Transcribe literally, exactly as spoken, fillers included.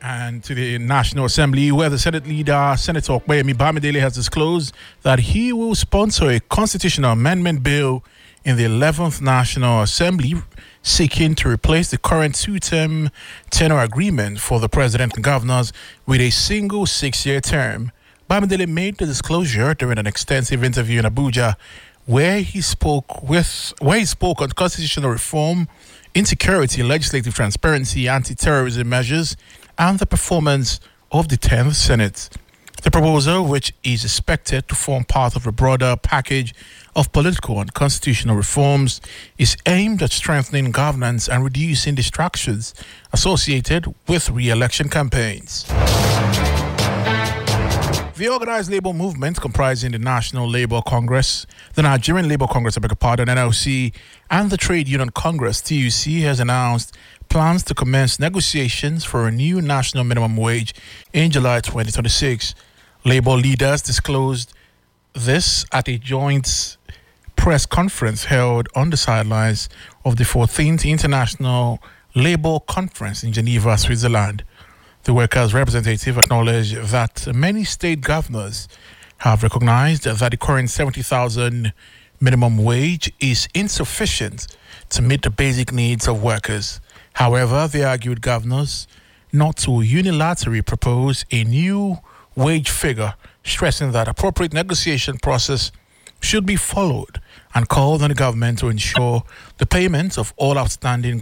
And to the National Assembly, where the Senate leader, Senator Okpeyemi Bamidele, has disclosed that he will sponsor a constitutional amendment bill in the eleventh National Assembly seeking to replace the current two-term tenure agreement for the president and governors with a single six-year term. Bamidele made the disclosure during an extensive interview in Abuja, where he spoke with where he spoke on constitutional reform, insecurity, legislative transparency, anti-terrorism measures, and the performance of the tenth Senate. The proposal, which is expected to form part of a broader package of political and constitutional reforms, is aimed at strengthening governance and reducing distractions associated with re-election campaigns. The Organized Labour Movement, comprising the National Labour Congress, the Nigerian Labour Congress, I beg your pardon, N L C, and the Trade Union Congress, T U C, has announced plans to commence negotiations for a new national minimum wage in July twenty twenty-six. Labour leaders disclosed this at a joint press conference held on the sidelines of the fourteenth International Labour Conference in Geneva, Switzerland. The workers' representative acknowledged that many state governors have recognized that the current seventy thousand minimum wage is insufficient to meet the basic needs of workers. However, they argued governors not to unilaterally propose a new wage figure, stressing that appropriate negotiation process should be followed, and called on the government to ensure the payment of all outstanding